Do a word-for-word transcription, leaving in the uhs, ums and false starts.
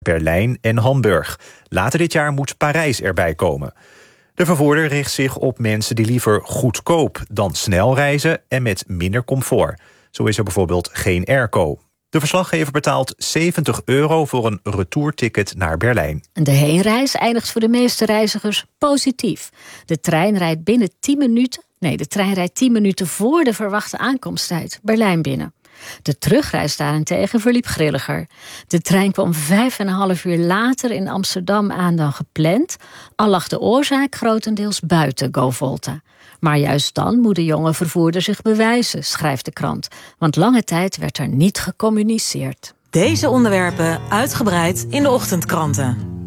Berlijn en Hamburg. Later dit jaar moet Parijs erbij komen. De vervoerder richt zich op mensen die liever goedkoop dan snel reizen en met minder comfort. Zo is er bijvoorbeeld geen airco. De verslaggever betaalt zeventig euro voor een retourticket naar Berlijn. De heenreis eindigt voor de meeste reizigers positief. De trein rijdt binnen tien minuten, nee, de trein rijdt tien minuten voor de verwachte aankomsttijd Berlijn binnen. De terugreis daarentegen verliep grilliger. De trein kwam vijf en een half uur later in Amsterdam aan dan gepland, al lag de oorzaak grotendeels buiten GoVolta. Maar juist dan moet de jonge vervoerder zich bewijzen, schrijft de krant. Want lange tijd werd er niet gecommuniceerd. Deze onderwerpen uitgebreid in de ochtendkranten.